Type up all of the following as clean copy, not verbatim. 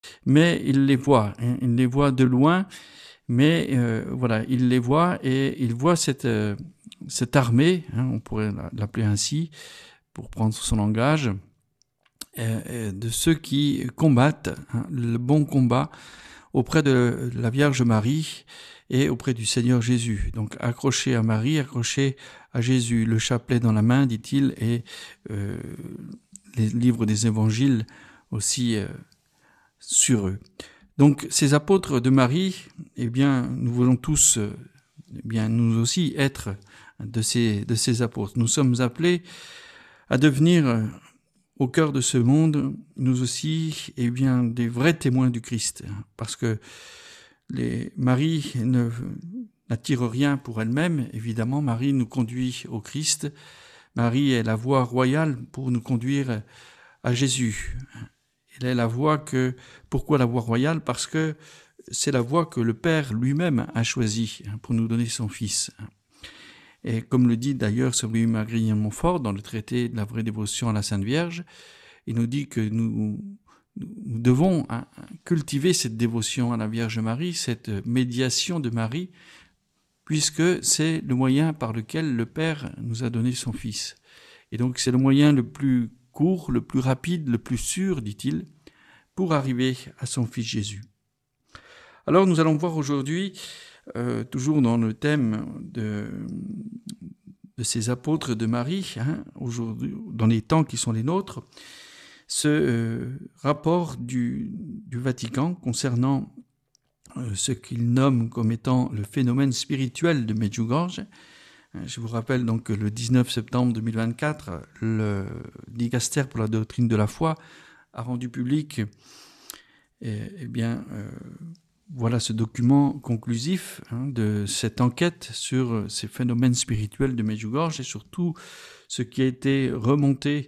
mais il les voit, hein, il les voit de loin, mais voilà, il les voit et il voit cette armée, hein, on pourrait l'appeler ainsi, pour prendre son langage, de ceux qui combattent, hein, le bon combat auprès de la Vierge Marie et auprès du Seigneur Jésus. Donc accroché à Marie, accroché à Jésus, le chapelet dans la main, dit-il, et les livres des évangiles aussi sur eux. Donc ces apôtres de Marie, eh bien, nous voulons tous, eh bien, nous aussi être de ces apôtres. Nous sommes appelés à devenir au cœur de ce monde, nous aussi, eh bien, des vrais témoins du Christ, parce que Marie n'attire rien pour elle-même. Évidemment, Marie nous conduit au Christ. Marie est la voie royale pour nous conduire à Jésus. Elle est la voie pourquoi la voie royale? Parce que c'est la voie que le Père lui-même a choisie pour nous donner son Fils. Et comme le dit d'ailleurs Saint Louis-Marie de Montfort dans le traité de la vraie dévotion à la Sainte Vierge, il nous dit que nous devons cultiver cette dévotion à la Vierge Marie, cette médiation de Marie, puisque c'est le moyen par lequel le Père nous a donné son Fils. Et donc c'est le moyen le plus court, le plus rapide, le plus sûr, dit-il, pour arriver à son Fils Jésus. Alors nous allons voir aujourd'hui, toujours dans le thème de ces apôtres de Marie, hein, aujourd'hui, dans les temps qui sont les nôtres, ce rapport du Vatican concernant ce qu'il nomme comme étant le phénomène spirituel de Medjugorje. Je vous rappelle donc que le 19 septembre 2024, le Dicaster pour la doctrine de la foi a rendu public voilà ce document conclusif de cette enquête sur ces phénomènes spirituels de Medjugorje et surtout ce qui a été remonté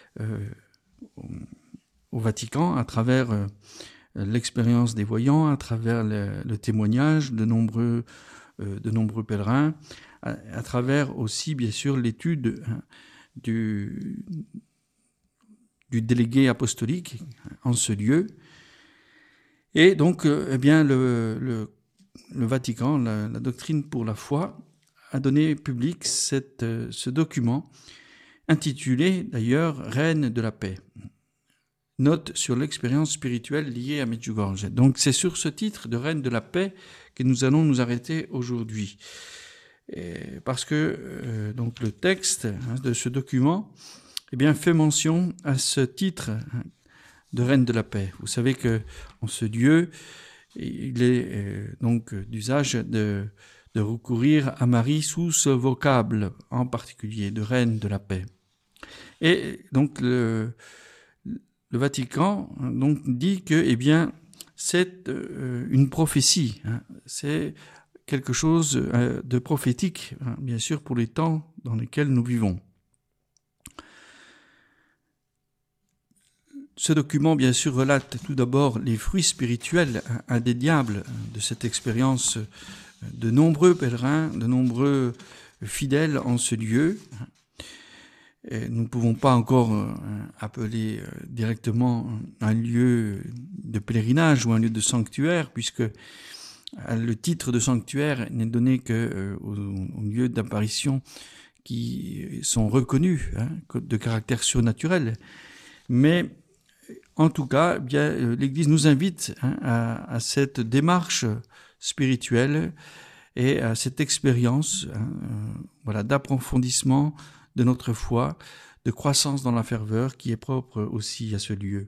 au Vatican à travers l'expérience des voyants, à travers le témoignage de nombreux pèlerins, à travers aussi bien sûr l'étude du délégué apostolique en ce lieu. Et donc, le Vatican, la doctrine pour la foi, a donné public ce document intitulé d'ailleurs « Reine de la paix ». Note sur l'expérience spirituelle liée à Medjugorje. Donc c'est sur ce titre de Reine de la paix que nous allons nous arrêter aujourd'hui. Parce que donc le texte de ce document fait mention à ce titre de Reine de la paix. Vous savez que en ce Dieu, il est donc d'usage de recourir à Marie sous ce vocable en particulier de Reine de la paix. Et donc le Vatican donc dit que c'est une prophétie, c'est quelque chose de prophétique, bien sûr pour les temps dans lesquels nous vivons. Ce document, bien sûr, relate tout d'abord les fruits spirituels indéniables de cette expérience de nombreux pèlerins, de nombreux fidèles en ce lieu. Et nous ne pouvons pas encore appeler directement un lieu de pèlerinage ou un lieu de sanctuaire, puisque le titre de sanctuaire n'est donné qu'aux lieux d'apparition qui sont reconnus de caractère surnaturel. Mais en tout cas, l'Église nous invite à cette démarche spirituelle et à cette expérience d'approfondissement de notre foi, de croissance dans la ferveur qui est propre aussi à ce lieu.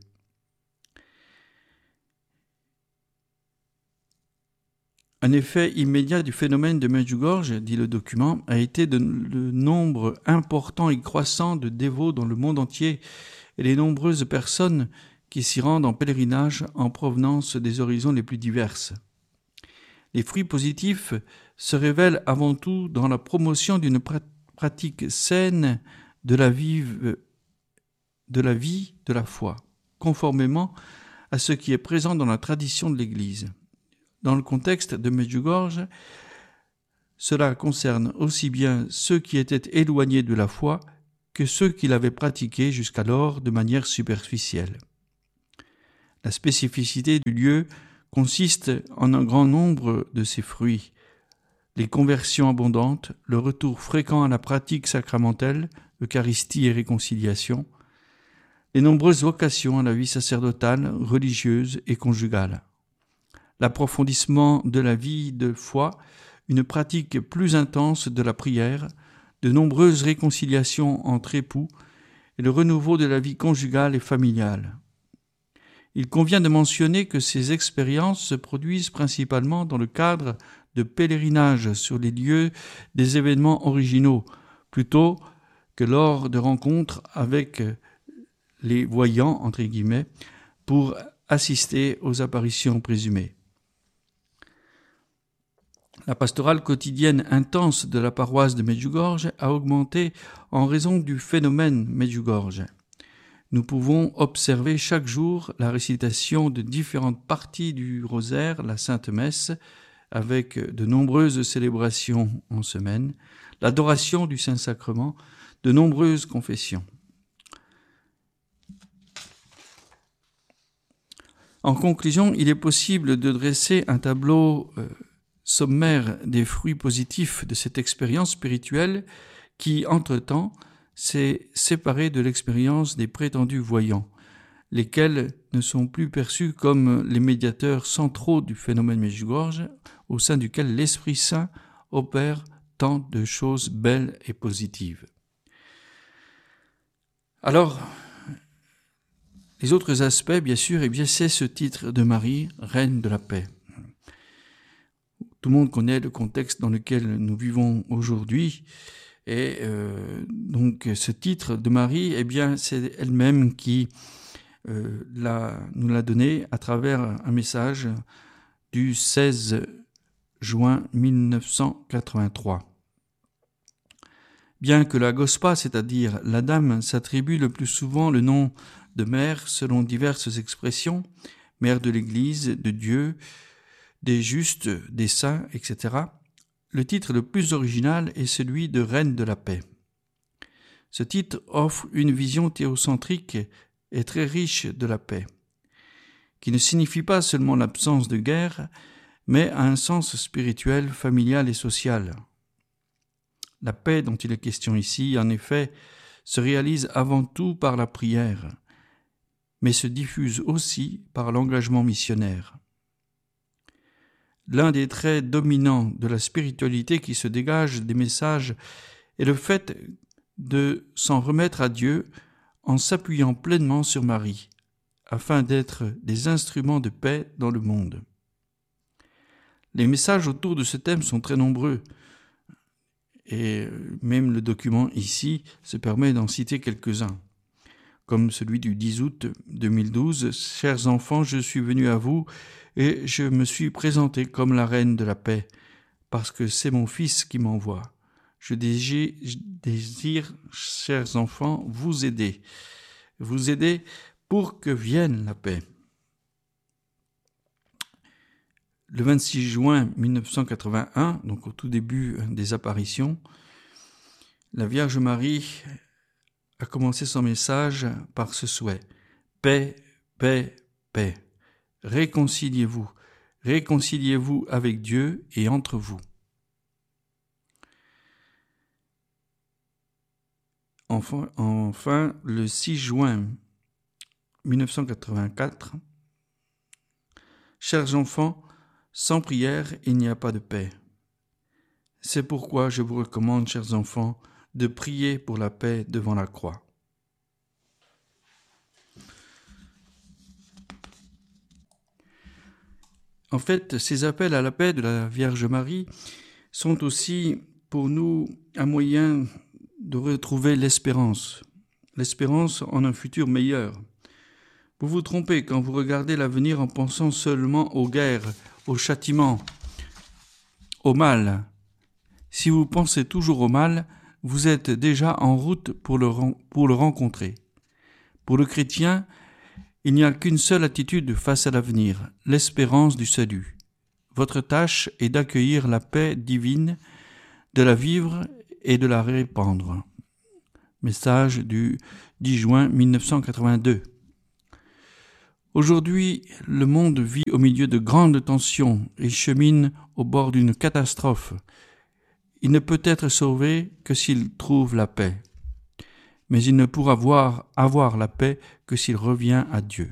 Un effet immédiat du phénomène de Medjugorje, dit le document, a été le nombre important et croissant de dévots dans le monde entier et les nombreuses personnes qui s'y rendent en pèlerinage en provenance des horizons les plus diverses. Les fruits positifs se révèlent avant tout dans la promotion d'une pratique saine de la vie de la foi, conformément à ce qui est présent dans la tradition de l'Église. Dans le contexte de Medjugorje, cela concerne aussi bien ceux qui étaient éloignés de la foi que ceux qui l'avaient pratiquée jusqu'alors de manière superficielle. La spécificité du lieu consiste en un grand nombre de ses fruits, les conversions abondantes, le retour fréquent à la pratique sacramentelle, Eucharistie et réconciliation, les nombreuses vocations à la vie sacerdotale, religieuse et conjugale, l'approfondissement de la vie de foi, une pratique plus intense de la prière, de nombreuses réconciliations entre époux et le renouveau de la vie conjugale et familiale. Il convient de mentionner que ces expériences se produisent principalement dans le cadre de pèlerinages sur les lieux des événements originaux, plutôt que lors de rencontres avec les voyants, entre guillemets, pour assister aux apparitions présumées. La pastorale quotidienne intense de la paroisse de Medjugorje a augmenté en raison du phénomène Medjugorje. Nous pouvons observer chaque jour la récitation de différentes parties du rosaire, la Sainte Messe, avec de nombreuses célébrations en semaine, l'adoration du Saint-Sacrement, de nombreuses confessions. En conclusion, il est possible de dresser un tableau sommaire des fruits positifs de cette expérience spirituelle qui, entre-temps, s'est séparée de l'expérience des prétendus voyants, lesquels ne sont plus perçus comme les médiateurs centraux du phénomène Medjugorje, au sein duquel l'Esprit Saint opère tant de choses belles et positives. Alors, les autres aspects, bien sûr, c'est ce titre de Marie, Reine de la paix. Tout le monde connaît le contexte dans lequel nous vivons aujourd'hui, et donc ce titre de Marie, c'est elle-même qui nous l'a donné à travers un message du 16 juin 1983. Bien que la Gospa, c'est-à-dire la Dame, s'attribue le plus souvent le nom de mère selon diverses expressions, mère de l'Église, de Dieu, des justes, des saints, etc., le titre le plus original est celui de Reine de la paix. Ce titre offre une vision théocentrique et très riche de la paix, qui ne signifie pas seulement l'absence de guerre, mais a un sens spirituel, familial et social. La paix dont il est question ici, en effet, se réalise avant tout par la prière, mais se diffuse aussi par l'engagement missionnaire. L'un des traits dominants de la spiritualité qui se dégage des messages est le fait de s'en remettre à Dieu en s'appuyant pleinement sur Marie, afin d'être des instruments de paix dans le monde. Les messages autour de ce thème sont très nombreux, et même le document ici se permet d'en citer quelques-uns, comme celui du 10 août 2012, « Chers enfants, je suis venu à vous et je me suis présenté comme la reine de la paix, parce que c'est mon Fils qui m'envoie. Je désire, chers enfants, vous aider pour que vienne la paix. » Le 26 juin 1981, donc au tout début des apparitions, la Vierge Marie a commencé son message par ce souhait. Paix, paix, paix. Réconciliez-vous avec Dieu et entre vous. Enfin, le 6 juin 1984, chers enfants, sans prière, il n'y a pas de paix. C'est pourquoi je vous recommande, chers enfants, de prier pour la paix devant la croix. En fait, ces appels à la paix de la Vierge Marie sont aussi pour nous un moyen de retrouver l'espérance en un futur meilleur. Vous vous trompez quand vous regardez l'avenir en pensant seulement aux guerres, aux châtiments, au mal. Si vous pensez toujours au mal, vous êtes déjà en route pour le rencontrer. Pour le chrétien, il n'y a qu'une seule attitude face à l'avenir, l'espérance du salut. Votre tâche est d'accueillir la paix divine, de la vivre et de la répandre. Message du 10 juin 1982. Aujourd'hui, le monde vit au milieu de grandes tensions et chemine au bord d'une catastrophe. Il ne peut être sauvé que s'il trouve la paix. Mais il ne pourra avoir la paix que s'il revient à Dieu.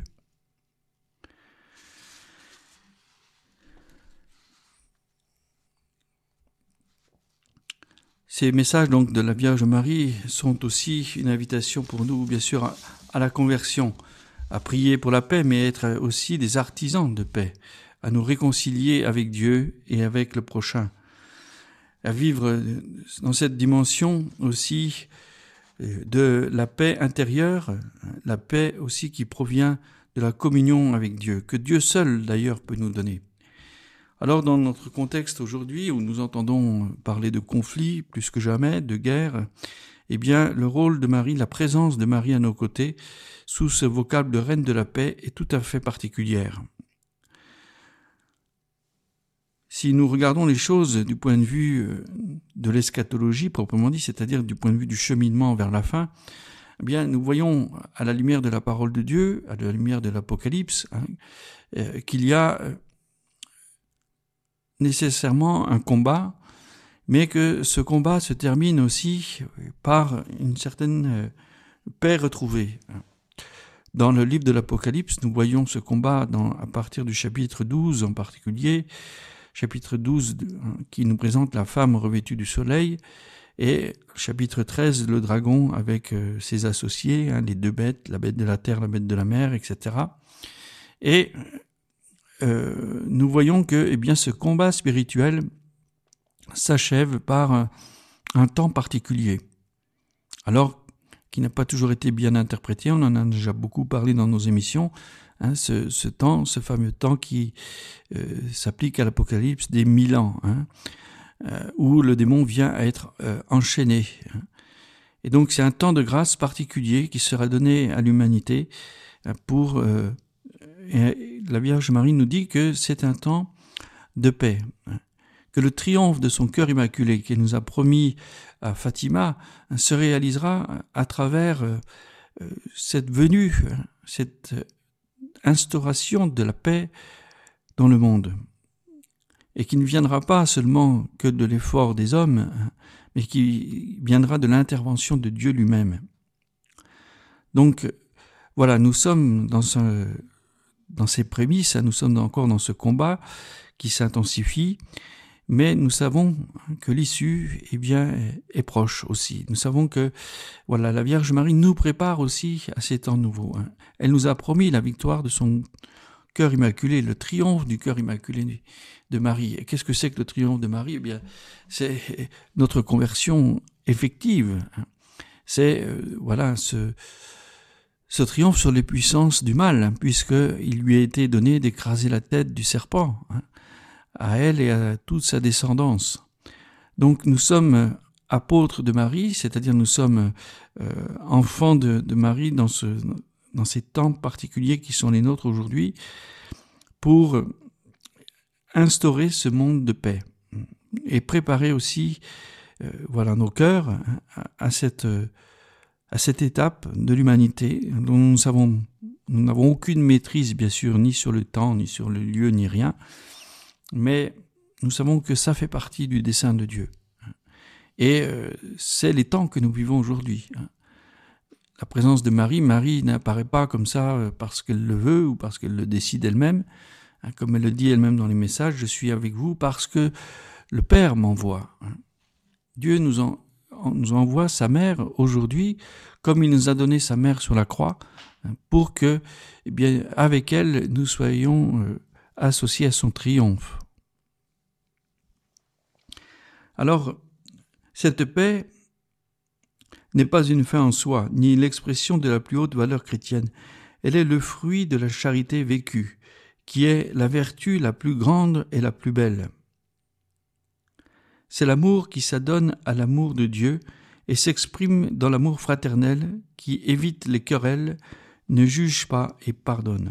Ces messages donc de la Vierge Marie sont aussi une invitation pour nous, bien sûr, à la conversion, à prier pour la paix, mais être aussi des artisans de paix, à nous réconcilier avec Dieu et avec le prochain, à vivre dans cette dimension aussi de la paix intérieure, la paix aussi qui provient de la communion avec Dieu, que Dieu seul d'ailleurs peut nous donner. Alors dans notre contexte aujourd'hui où nous entendons parler de conflits plus que jamais, de guerre, eh bien le rôle de Marie, la présence de Marie à nos côtés, sous ce vocable de reine de la paix est tout à fait particulière. Si nous regardons les choses du point de vue de l'eschatologie proprement dit, c'est-à-dire du point de vue du cheminement vers la fin, eh bien nous voyons à la lumière de la parole de Dieu, à la lumière de l'Apocalypse, qu'il y a nécessairement un combat, mais que ce combat se termine aussi par une certaine paix retrouvée. Dans le livre de l'Apocalypse, nous voyons ce combat à partir du chapitre 12 en particulier, chapitre 12 qui nous présente la femme revêtue du soleil, et chapitre 13, le dragon avec ses associés, les deux bêtes, la bête de la terre, la bête de la mer, etc. Et nous voyons que eh bien, ce combat spirituel s'achève par un temps particulier. Alors, qui n'a pas toujours été bien interprété, on en a déjà beaucoup parlé dans nos émissions, ce temps, ce fameux temps qui s'applique à l'Apocalypse des 1000 ans, où le démon vient à être enchaîné. Et donc c'est un temps de grâce particulier qui sera donné à l'humanité pour... Et la Vierge Marie nous dit que c'est un temps de paix, que le triomphe de son cœur immaculé qu'elle nous a promis à Fatima se réalisera à travers cette venue, cette instauration de la paix dans le monde, et qui ne viendra pas seulement que de l'effort des hommes, mais qui viendra de l'intervention de Dieu lui-même. Donc voilà, nous sommes dans ces prémices, nous sommes encore dans ce combat qui s'intensifie, mais nous savons que l'issue est proche aussi. Nous savons que voilà, la Vierge Marie nous prépare aussi à ces temps nouveaux. Elle nous a promis la victoire de son cœur immaculé, le triomphe du cœur immaculé de Marie. Et qu'est-ce que c'est que le triomphe de Marie ? Eh bien, c'est notre conversion effective. C'est voilà ce triomphe sur les puissances du mal, puisqu'il lui a été donné d'écraser la tête du serpent, à elle et à toute sa descendance. Donc nous sommes apôtres de Marie, c'est-à-dire nous sommes enfants de Marie dans ces temps particuliers qui sont les nôtres aujourd'hui, pour instaurer ce monde de paix et préparer aussi nos cœurs à cette étape de l'humanité dont nous n'avons aucune maîtrise, bien sûr, ni sur le temps, ni sur le lieu, ni rien, mais nous savons que ça fait partie du dessein de Dieu. Et c'est les temps que nous vivons aujourd'hui. La présence de Marie n'apparaît pas comme ça parce qu'elle le veut ou parce qu'elle le décide elle-même. Comme elle le dit elle-même dans les messages, je suis avec vous parce que le Père m'envoie. Dieu nous envoie sa mère aujourd'hui, comme il nous a donné sa mère sur la croix, pour que, avec elle, nous soyons associés à son triomphe. Alors, cette paix n'est pas une fin en soi, ni l'expression de la plus haute valeur chrétienne. Elle est le fruit de la charité vécue, qui est la vertu la plus grande et la plus belle. C'est l'amour qui s'adonne à l'amour de Dieu et s'exprime dans l'amour fraternel qui évite les querelles, ne juge pas et pardonne.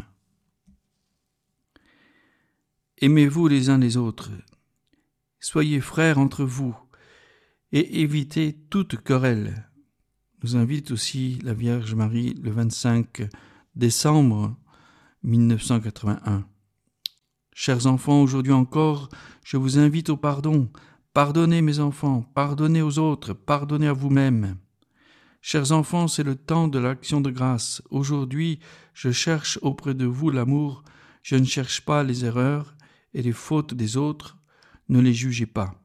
Aimez-vous les uns les autres, soyez frères entre vous et évitez toute querelle. Nous invite aussi la Vierge Marie le 25 décembre 1981. Chers enfants, aujourd'hui encore, je vous invite au pardon. Pardonnez mes enfants, pardonnez aux autres, pardonnez à vous-même. Chers enfants, c'est le temps de l'action de grâce. Aujourd'hui, je cherche auprès de vous l'amour. Je ne cherche pas les erreurs et les fautes des autres. Ne les jugez pas.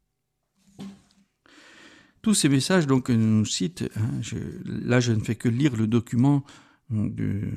Tous ces messages donc, que nous cite, là je ne fais que lire le document de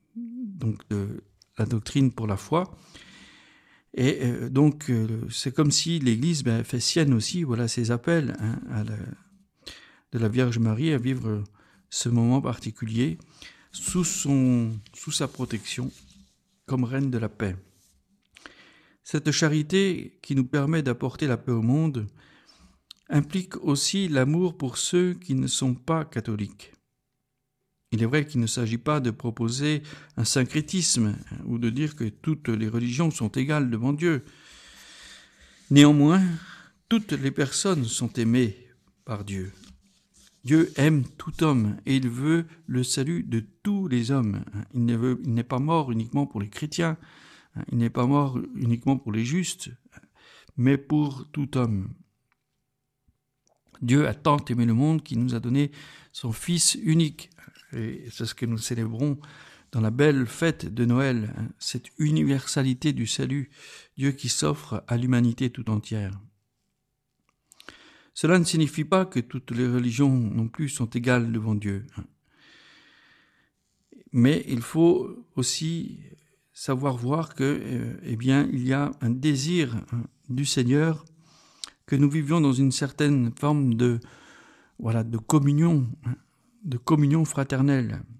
la doctrine pour la foi. Et c'est comme si l'Église fait sienne aussi ces appels de la Vierge Marie à vivre ce moment particulier sous sa protection comme reine de la paix. Cette charité qui nous permet d'apporter la paix au monde implique aussi l'amour pour ceux qui ne sont pas catholiques. Il est vrai qu'il ne s'agit pas de proposer un syncrétisme ou de dire que toutes les religions sont égales devant Dieu. Néanmoins, toutes les personnes sont aimées par Dieu. Dieu aime tout homme et il veut le salut de tous les hommes. Il n'est pas mort uniquement pour les chrétiens, il n'est pas mort uniquement pour les justes, mais pour tout homme. Dieu a tant aimé le monde qu'il nous a donné son Fils unique. Et c'est ce que nous célébrons dans la belle fête de Noël, cette universalité du salut, Dieu qui s'offre à l'humanité tout entière. Cela ne signifie pas que toutes les religions non plus sont égales devant Dieu. Mais il faut aussi savoir voir que, il y a un désir du Seigneur que nous vivions dans une certaine forme de communion fraternelle.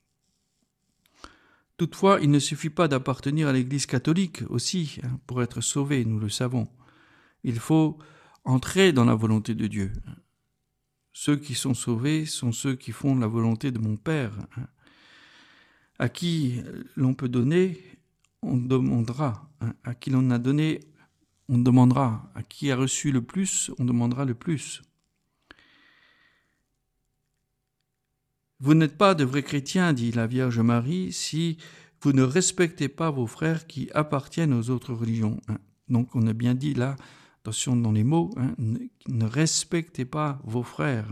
Toutefois, il ne suffit pas d'appartenir à l'Église catholique aussi pour être sauvé, nous le savons. Il faut entrer dans la volonté de Dieu. Ceux qui sont sauvés sont ceux qui font la volonté de mon Père. À qui l'on peut donner, on demandera. À qui l'on a donné, on demandera. À qui a reçu le plus, on demandera le plus. Vous n'êtes pas de vrais chrétiens, dit la Vierge Marie, si vous ne respectez pas vos frères qui appartiennent aux autres religions. Donc on a bien dit là, attention dans les mots, ne respectez pas vos frères.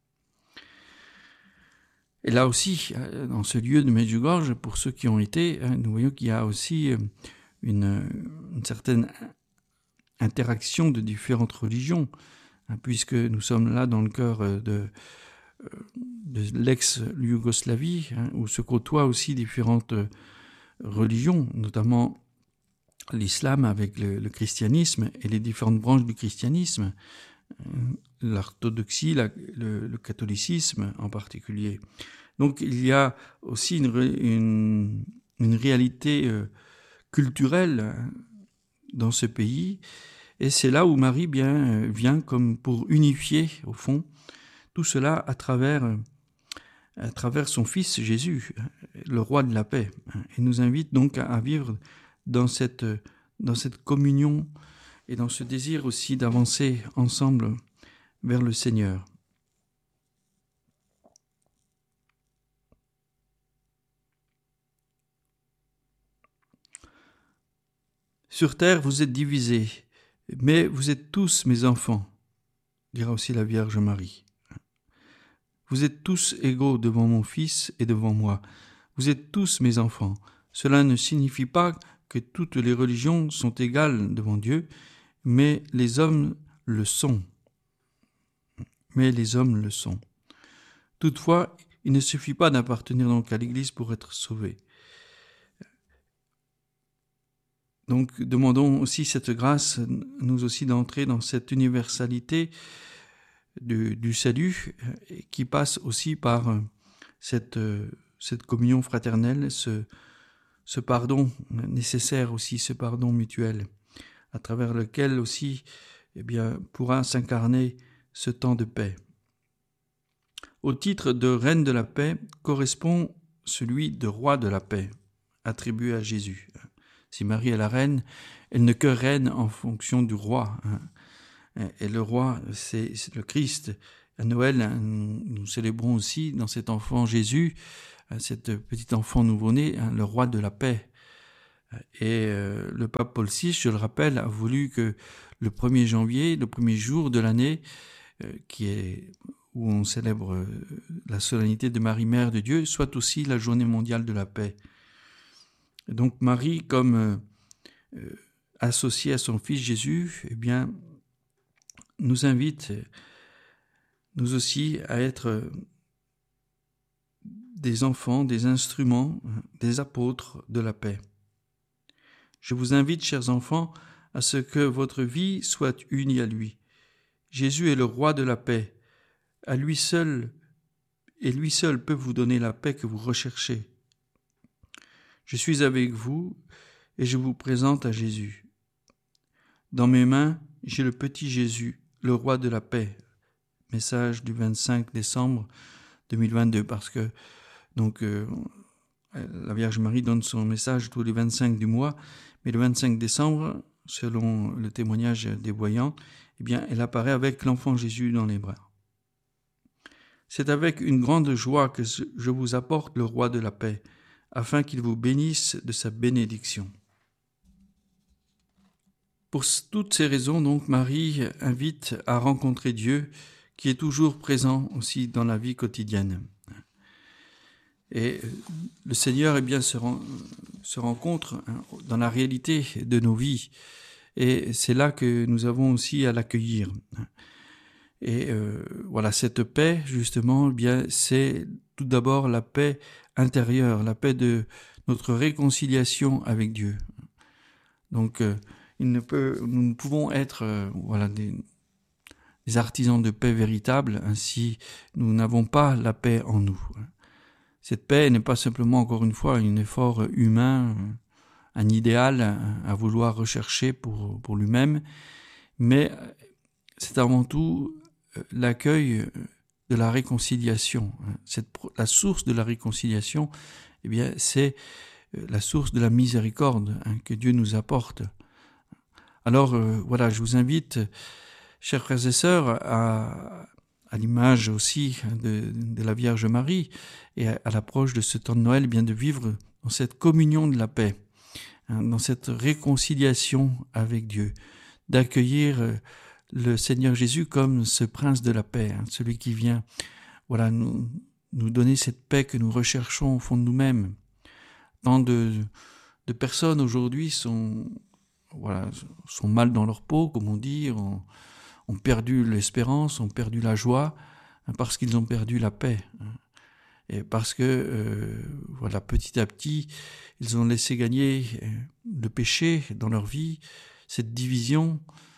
Et là aussi, dans ce lieu de Medjugorje, pour ceux qui ont été, nous voyons qu'il y a aussi une certaine interaction de différentes religions, puisque nous sommes là dans le cœur de l'ex-Yougoslavie, où se côtoient aussi différentes religions, notamment l'islam avec le christianisme et les différentes branches du christianisme, l'orthodoxie, le catholicisme en particulier. Donc il y a aussi une réalité culturelle dans ce pays, et c'est là où Marie vient comme pour unifier, au fond, tout cela à travers son Fils Jésus, le roi de la paix, et nous invite donc à vivre dans cette communion et dans ce désir aussi d'avancer ensemble vers le Seigneur. Sur terre, vous êtes divisés, mais vous êtes tous mes enfants, dira aussi la Vierge Marie. Vous êtes tous égaux devant mon Fils et devant moi. Vous êtes tous mes enfants. Cela ne signifie pas que toutes les religions sont égales devant Dieu, mais les hommes le sont. Toutefois, il ne suffit pas d'appartenir donc à l'Église pour être sauvé. Donc, demandons aussi cette grâce, nous aussi, d'entrer dans cette universalité du salut qui passe aussi par cette communion fraternelle, ce pardon nécessaire aussi, ce pardon mutuel, à travers lequel aussi pourra s'incarner ce temps de paix. Au titre de reine de la paix correspond celui de roi de la paix, attribué à Jésus. Si Marie est la reine, elle n'est que reine en fonction du roi. Et le roi, c'est le Christ. À Noël, nous célébrons aussi dans cet enfant Jésus, cet petit enfant nouveau-né, le roi de la paix. Et le pape Paul VI, je le rappelle, a voulu que le 1er janvier, le premier jour de l'année, où on célèbre la solennité de Marie, Mère de Dieu, soit aussi la journée mondiale de la paix. Et donc Marie, comme associée à son fils Jésus, eh bien, nous invite, nous aussi, à être des enfants, des instruments, des apôtres de la paix. Je vous invite, chers enfants, à ce que votre vie soit unie à lui. Jésus est le roi de la paix. À lui seul, et lui seul peut vous donner la paix que vous recherchez. Je suis avec vous et je vous présente à Jésus. Dans mes mains, j'ai le petit Jésus, le roi de la paix. Message du 25 décembre 2022, parce que la Vierge Marie donne son message tous les 25 du mois, mais le 25 décembre, selon le témoignage des voyants, eh bien, elle apparaît avec l'enfant Jésus dans les bras. C'est avec une grande joie que je vous apporte le roi de la paix, afin qu'il vous bénisse de sa bénédiction. Pour toutes ces raisons, donc, Marie invite à rencontrer Dieu, qui est toujours présent aussi dans la vie quotidienne. Et le Seigneur, eh bien, se rencontre dans la réalité de nos vies. Et c'est là que nous avons aussi à l'accueillir. Et voilà, cette paix, justement, eh bien, c'est tout d'abord la paix intérieure, la paix de notre réconciliation avec Dieu. Donc, nous ne pouvons être des artisans de paix véritables, ainsi nous n'avons pas la paix en nous. Cette paix n'est pas simplement, encore une fois, un effort humain, un idéal à vouloir rechercher pour lui-même, mais c'est avant tout l'accueil de la réconciliation. La source de la réconciliation, eh bien, c'est la source de la miséricorde que Dieu nous apporte. Alors, je vous invite, chers frères et sœurs, à l'image aussi de la Vierge Marie et à l'approche de ce temps de Noël, bien de vivre dans cette communion de la paix, dans cette réconciliation avec Dieu, d'accueillir le Seigneur Jésus comme ce prince de la paix, celui qui vient nous donner cette paix que nous recherchons au fond de nous-mêmes. Tant de personnes aujourd'hui sont mal dans leur peau, comme on dit, ont perdu l'espérance, ont perdu la joie, parce qu'ils ont perdu la paix. Et parce que, petit à petit, ils ont laissé gagner le péché dans leur vie, cette division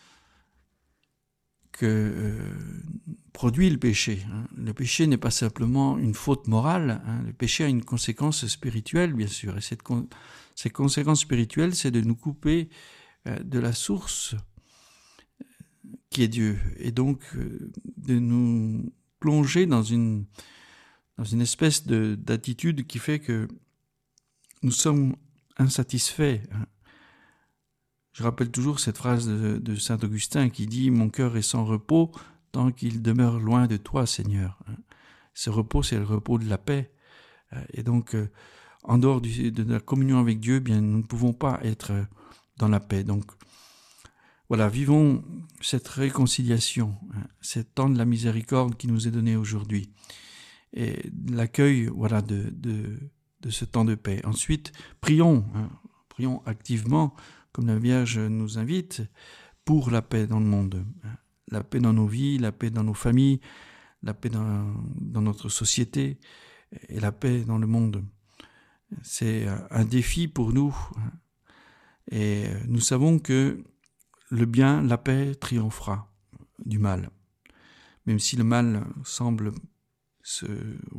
que produit le péché. Le péché n'est pas simplement une faute morale, le péché a une conséquence spirituelle, bien sûr. Et cette conséquence spirituelle, c'est de nous couper de la source qui est Dieu, et donc de nous plonger dans une espèce d'attitude qui fait que nous sommes insatisfaits. Je rappelle toujours cette phrase de saint Augustin qui dit « Mon cœur est sans repos tant qu'il demeure loin de toi, Seigneur ». Ce repos, c'est le repos de la paix. Et donc, en dehors de la communion avec Dieu, bien, nous ne pouvons pas être dans la paix. Donc, vivons cette réconciliation, cet temps de la miséricorde qui nous est donné aujourd'hui, et l'accueil de ce temps de paix. Ensuite, prions activement, comme la Vierge nous invite, pour la paix dans le monde, la paix dans nos vies, la paix dans nos familles, la paix dans notre société et la paix dans le monde. C'est un défi pour nous, et nous savons que le bien, la paix triomphera du mal. Même si le mal semble se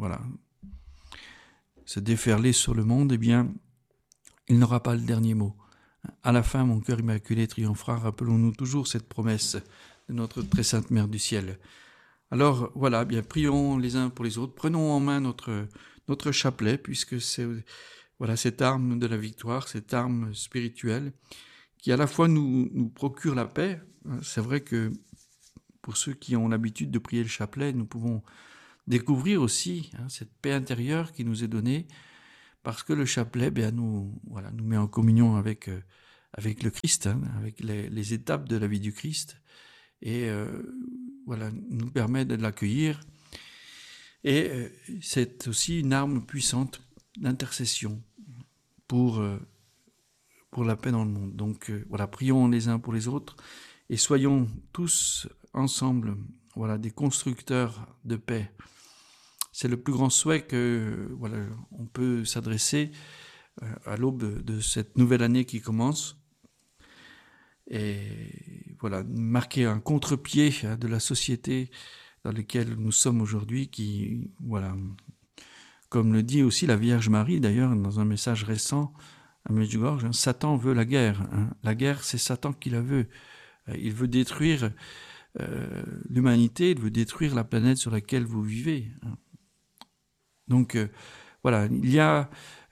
déferler sur le monde, eh bien, il n'aura pas le dernier mot. À la fin, mon cœur immaculé triomphera. Rappelons-nous toujours cette promesse de notre très sainte Mère du ciel. Alors, bien, prions les uns pour les autres. Prenons en main notre chapelet, puisque c'est cette arme de la victoire, cette arme spirituelle, qui à la fois nous procure la paix. C'est vrai que pour ceux qui ont l'habitude de prier le chapelet, nous pouvons découvrir aussi cette paix intérieure qui nous est donnée parce que le chapelet nous met en communion avec le Christ, avec les étapes de la vie du Christ, et nous permet de l'accueillir. Et c'est aussi une arme puissante d'intercession pour la paix dans le monde. Donc prions les uns pour les autres et soyons tous ensemble des constructeurs de paix. C'est le plus grand souhait que on peut s'adresser à l'aube de cette nouvelle année qui commence. Et marquer un contre-pied de la société dans laquelle nous sommes aujourd'hui, qui, comme le dit aussi la Vierge Marie d'ailleurs dans un message récent à Medjugorje, Satan veut la guerre. La guerre, c'est Satan qui la veut. Il veut détruire l'humanité, il veut détruire la planète sur laquelle vous vivez. Donc il y a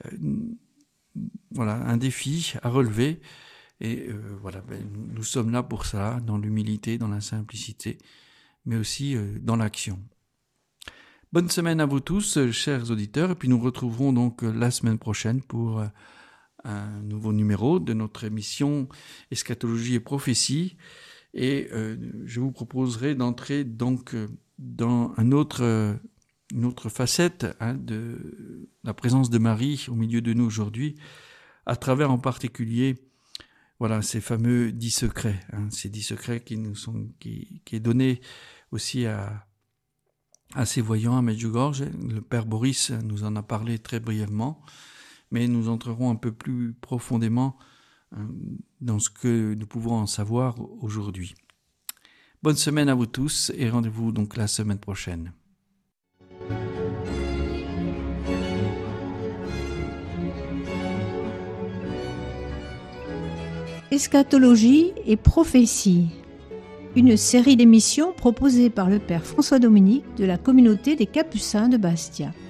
un défi à relever. Et nous sommes là pour ça, dans l'humilité, dans la simplicité, mais aussi dans l'action. Bonne semaine à vous tous, chers auditeurs, et puis nous retrouverons donc la semaine prochaine pour un nouveau numéro de notre émission Eschatologie et prophétie. Et je vous proposerai d'entrer donc dans une autre facette de la présence de Marie au milieu de nous aujourd'hui, à travers en particulier ces fameux 10 secrets, ces 10 secrets qui est donné aussi à ces voyants à Medjugorje. Le Père Boris nous en a parlé très brièvement, mais nous entrerons un peu plus profondément dans ce que nous pouvons en savoir aujourd'hui. Bonne semaine à vous tous et rendez-vous donc la semaine prochaine. Eschatologie et prophétie, une série d'émissions proposée par le Père François Dominique de la communauté des Capucins de Bastia.